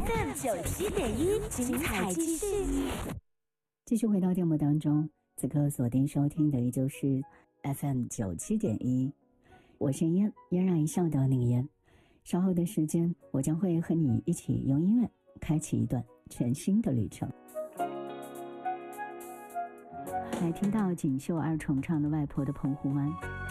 FM97.1，精彩继续。 继续回到电波当中，此刻锁定收听的依旧是 FM97.1，我是嫣，嫣然一笑的那个嫣。稍后的时间，我将会和你一起用音乐开启一段全新的旅程。来听到锦绣二重唱的《外婆的澎湖湾》。